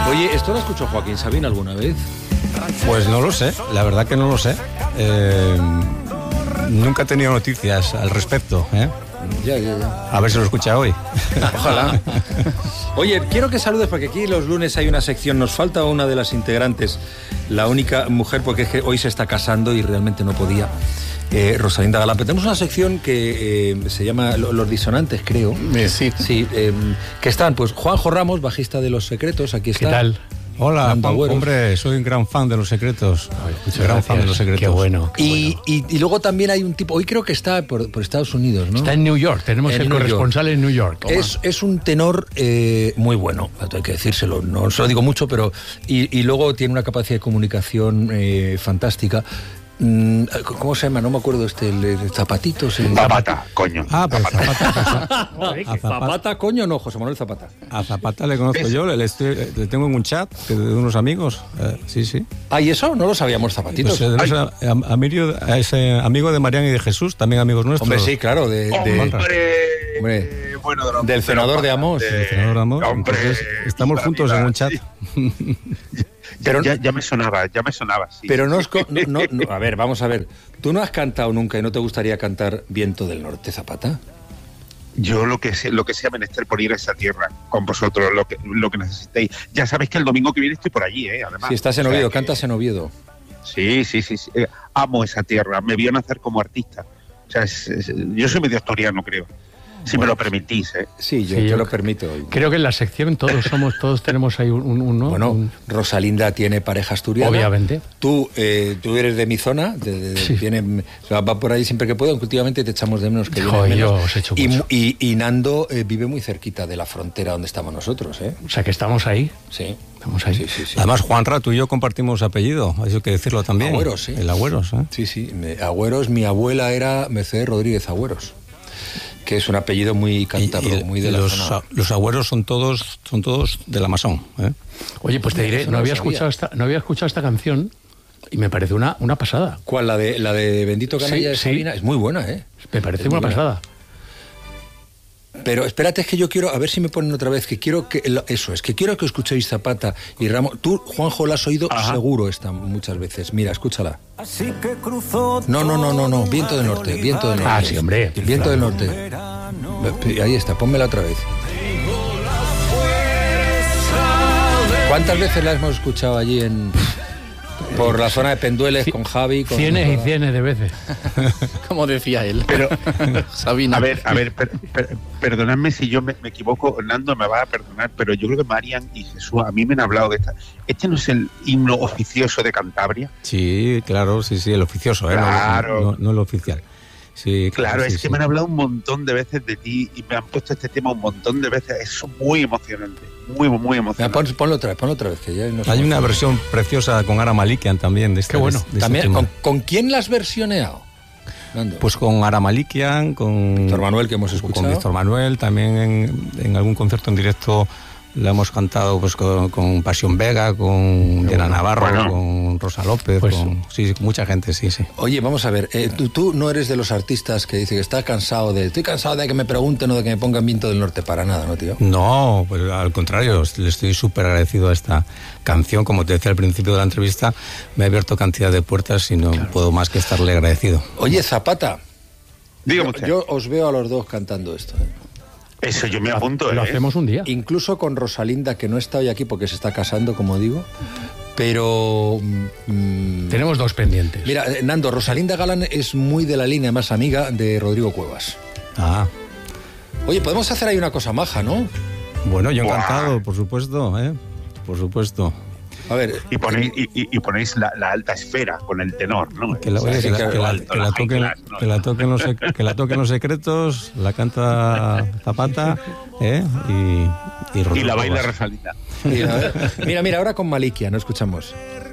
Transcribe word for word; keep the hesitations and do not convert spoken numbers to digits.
Oye, ¿esto lo escuchó Joaquín Sabina alguna vez? Pues no lo sé, la verdad que no lo sé. Eh, nunca he tenido noticias al respecto, ¿eh? Ya, ya, ya. A ver si lo escucha hoy. Ojalá. Oye, quiero que saludes porque aquí los lunes hay una sección, nos falta una de las integrantes, la única mujer, porque es que hoy se está casando y realmente no podía. Eh, Rosalinda Galán. Pero tenemos una sección que eh, se llama Los Disonantes, creo. Eh, sí. Sí, eh, que están, pues, Juanjo Ramos, bajista de Los Secretos, aquí está. ¿Qué tal? Hola, Juan, hombre, soy un gran fan de Los Secretos. Ay, muchas gran gracias. fan de Los Secretos. Qué bueno. Qué Y, bueno. y, y luego también hay un tipo, hoy creo que está por, por Estados Unidos, ¿no? Está en New York, tenemos En el New corresponsal York. en New York. Es, es un tenor eh, muy bueno, hay que decírselo, no se lo digo mucho, pero... Y, y luego tiene una capacidad de comunicación eh, fantástica. Mm, ¿Cómo se llama? No me acuerdo este, el, el Zapatitos. El... Zapata, coño. Ah, pero Zapata. Joder, a Zapata, Zapata, coño, no, José Manuel Zapata. a Zapata le conozco yo, le, estoy, le tengo en un chat de unos amigos. Eh, sí, sí. Ah, ¿y eso? No lo sabíamos, Zapatitos. Pues, eh, a, a, Amirio, a ese amigo de Marián y de Jesús, también amigos nuestros. Hombre, sí, claro, de, de, Hombre, hombre, bueno, de los, del senador de Amos. de- El senador Ramos. Hombre, Entonces, estamos viva, juntos viva, en un chat. sí. Pero- ya, ya me sonaba, ya me sonaba, sí. Pero no, os co- no, no, no, a ver, vamos a ver. ¿Tú no has cantado nunca y no te gustaría cantar Viento del Norte, Zapata? Yo lo que sé, lo que sea menester por ir a esa tierra con vosotros, lo que, lo que necesitéis. Ya sabéis que el domingo que viene estoy por allí, ¿eh? Además. Si estás en O sea Oviedo, que- cantas en Oviedo. Sí, sí, sí, sí. Eh, amo esa tierra, me vio nacer como artista. O sea, es- es- yo soy medio asturiano, creo. Si Bueno, me lo permitís, ¿eh? Sí, yo Sí, te yo lo c- permito. Creo que en la sección todos somos, todos tenemos ahí un, un, un, ¿no? Bueno, Un- Rosalinda tiene pareja asturiana. Obviamente. Tú, eh, tú eres de mi zona, de, de- Sí. viene, o sea, va por ahí siempre que puedo, aunque últimamente te echamos de menos que Joder, vienes yo menos. os echo y, mucho. y, y Nando eh, vive muy cerquita de la frontera donde estamos nosotros, ¿eh? O sea que estamos ahí. Sí. Estamos ahí. Sí, sí, sí. Además, Juanra, tú y yo compartimos apellido, eso hay que decirlo también. Agüeros, sí. El Agüeros, ¿eh? Sí, sí. Me- Agüeros, mi abuela era Mercedes Rodríguez Agüeros, que es un apellido muy cántabro, Y- y muy de la los, zona. a- los Agüeros son todos, son todos de la Masón, ¿eh? Oye, pues te diré, Eso no no lo había sabía. escuchado esta, no había escuchado esta canción y me parece una, una pasada. ¿Cuál? La de, la de Bendito Canalla Sí, de sí. Sabina. Es muy buena, ¿eh? Me parece Es muy una buena. pasada. Pero espérate, es que yo quiero, a ver si me ponen otra vez, que quiero que, lo- eso es, que quiero que escuchéis Zapata y Ramos. Tú, Juanjo, la has oído Ajá. seguro esta muchas veces. Mira, escúchala. Así que cruzó No, no, no, no, no, Viento del Norte, Viento del Norte. Ah, sí, hombre. Viento del Norte. Ahí está, pónmela otra vez. ¿Cuántas veces la hemos escuchado allí en por la zona de Pendueles con Javi? Con Cienes y cienes de veces. Como decía él. Pero, Sabina. a ver, a ver, per- per- perdonadme si yo me, me equivoco, Nando me va a perdonar, pero yo creo que Marian y Jesús a mí me han hablado de esta. ¿Este no es el himno oficioso de Cantabria? Sí, claro, sí, sí, el oficioso, ¿eh? No- Claro. No, no el oficial. Sí, Claro, sí, es que sí. me han hablado un montón de veces de ti y me han puesto este tema un montón de veces. Es muy emocionante, muy, muy Mira, emocionante. pon- ponlo otra vez, ponlo otra vez, que ya no sé. Hay una versión preciosa con Ara Malikian también de este, Qué bueno. de este También, tema. ¿con, con quién la has versioneado? Nando? Pues con Ara Malikian, con Víctor Manuel, que hemos con escuchado. Víctor Manuel, también en, en algún concierto en directo la hemos cantado pues con, con Pasión Vega, con Diana Navarro, Bueno. con Rosa López, Pues- con sí, sí, mucha gente, sí, sí. Oye, vamos a ver, eh, tú, tú no eres de los artistas que dice que está cansado de... Estoy cansado de que me pregunten o de que me pongan Viento del Norte, para nada, ¿no, tío? No, pues al contrario, le estoy súper agradecido a esta canción. Como te decía al principio de la entrevista, me ha abierto cantidad de puertas y no puedo más que estarle agradecido. Oye, Zapata, Dígame yo, usted. yo os veo a los dos cantando esto. ¿eh? Eso yo me apunto, Lo ¿eh? hacemos un día. Incluso con Rosalinda, que no está hoy aquí porque se está casando, como digo, pero... mm, Tenemos dos pendientes. mira, eh, Nando, Rosalinda Galán es muy de la línea más amiga de Rodrigo Cuevas. Ah, Oye, podemos hacer ahí una cosa maja, ¿no? bueno, yo Buah. encantado, por supuesto, ¿eh? Por supuesto. A ver, Y ponéis, y, y- y ponéis la, la alta esfera con el tenor, ¿no? Que la, O sea, oye, que la- que que la- alto, que la high toquen, class, ¿no? que la toquen los, sec- que la toquen los secretos, la canta Zapata, ¿eh? Y, y, Y Rodrigo la baila Cuevas. Rosalinda. mira, a ver. mira, mira, ahora con Malikia, no escuchamos.